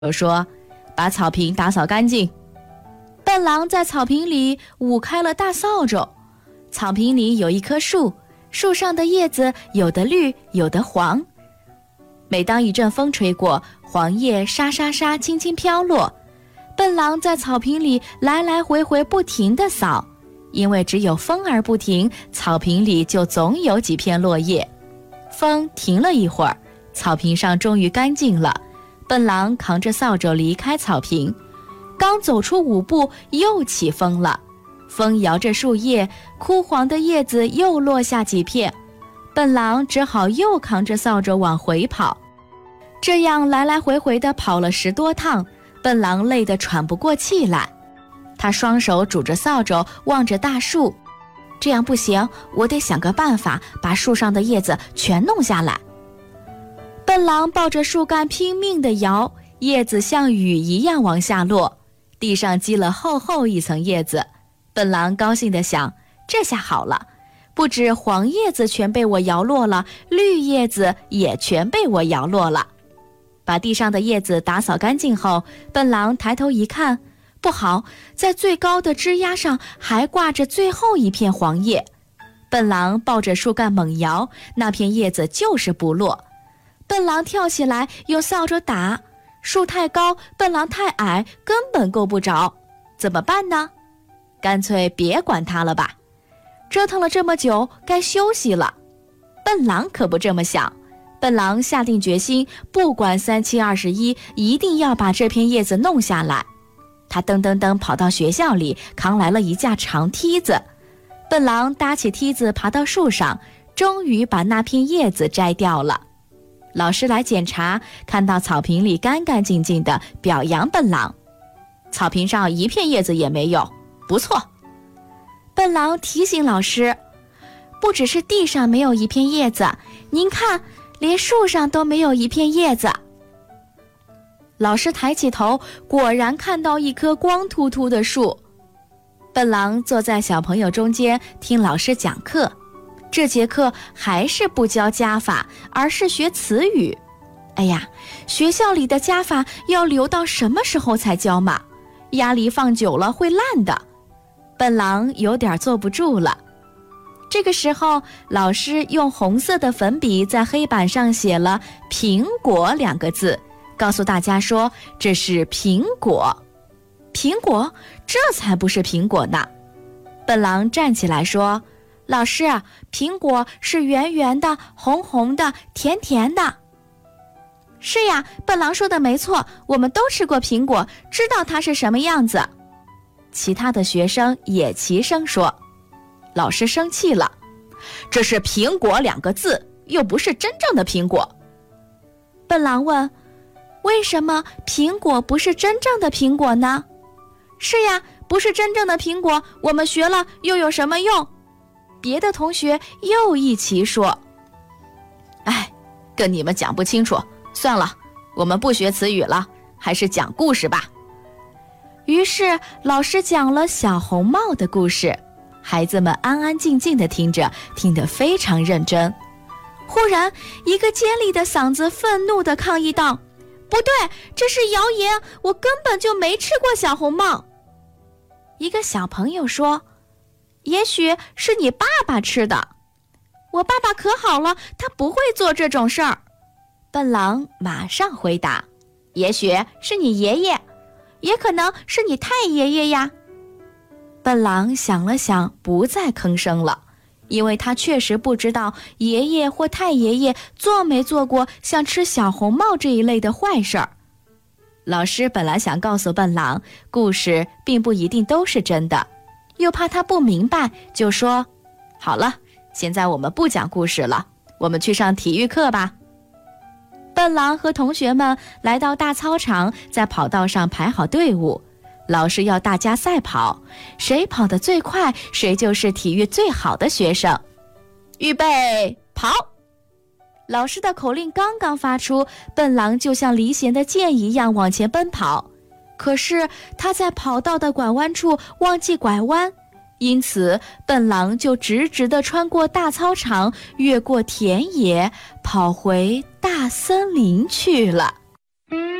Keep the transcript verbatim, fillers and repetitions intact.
说：“把草坪打扫干净。”笨狼在草坪里舞开了大扫帚。草坪里有一棵树，树上的叶子有的绿，有的黄。每当一阵风吹过，黄叶沙沙沙轻轻飘落。笨狼在草坪里来来回回不停地扫，因为只有风儿不停，草坪里就总有几片落叶。风停了一会儿，草坪上终于干净了。笨狼扛着扫帚离开草坪，刚走出五步，又起风了。风摇着树叶，枯黄的叶子又落下几片。笨狼只好又扛着扫帚往回跑。这样来来回回地跑了十多趟，笨狼累得喘不过气来。他双手拄着扫帚，望着大树。这样不行，我得想个办法，把树上的叶子全弄下来。笨狼抱着树干拼命地摇，叶子像雨一样往下落，地上积了厚厚一层叶子。笨狼高兴地想，这下好了，不止黄叶子全被我摇落了，绿叶子也全被我摇落了。把地上的叶子打扫干净后，笨狼抬头一看，不好，在最高的枝丫上还挂着最后一片黄叶。笨狼抱着树干猛摇，那片叶子就是不落。笨狼跳起来用扫帚打，树太高，笨狼太矮，根本够不着。怎么办呢？干脆别管它了吧，折腾了这么久，该休息了。笨狼可不这么想，笨狼下定决心，不管三七二十一，一定要把这片叶子弄下来。他噔噔噔跑到学校里，扛来了一架长梯子。笨狼搭起梯子爬到树上，终于把那片叶子摘掉了。老师来检查，看到草坪里干干净净的，表扬笨狼。草坪上一片叶子也没有，不错。笨狼提醒老师，不只是地上没有一片叶子，您看，连树上都没有一片叶子。老师抬起头，果然看到一棵光秃秃的树。笨狼坐在小朋友中间听老师讲课，这节课还是不教加法，而是学词语。哎呀，学校里的加法要留到什么时候才教嘛？鸭梨放久了会烂的。笨狼有点坐不住了。这个时候，老师用红色的粉笔在黑板上写了苹果两个字，告诉大家说这是苹果。苹果？这才不是苹果呢。笨狼站起来说，老师，苹果是圆圆的，红红的，甜甜的。是呀，笨狼说的没错，我们都吃过苹果，知道它是什么样子。其他的学生也齐声说。老师生气了，这是苹果两个字，又不是真正的苹果。笨狼问，为什么苹果不是真正的苹果呢？是呀，不是真正的苹果，我们学了又有什么用？别的同学又一起说。哎，跟你们讲不清楚，算了，我们不学词语了，还是讲故事吧。于是老师讲了小红帽的故事，孩子们安安静静地听着，听得非常认真。忽然，一个尖利的嗓子愤怒地抗议道，不对，这是谣言，我根本就没吃过小红帽。一个小朋友说，也许是你爸爸吃的。我爸爸可好了，他不会做这种事儿。笨狼马上回答，也许是你爷爷，也可能是你太爷爷呀。笨狼想了想，不再吭声了，因为他确实不知道爷爷或太爷爷做没做过像吃小红帽这一类的坏事儿。老师本来想告诉笨狼，故事并不一定都是真的，又怕他不明白，就说，好了，现在我们不讲故事了，我们去上体育课吧。笨狼和同学们来到大操场，在跑道上排好队伍。老师要大家赛跑，谁跑得最快，谁就是体育最好的学生。预备，跑！老师的口令刚刚发出，笨狼就像离弦的箭一样往前奔跑。可是他在跑道的拐弯处忘记拐弯，因此笨狼就直直地穿过大操场，越过田野，跑回大森林去了。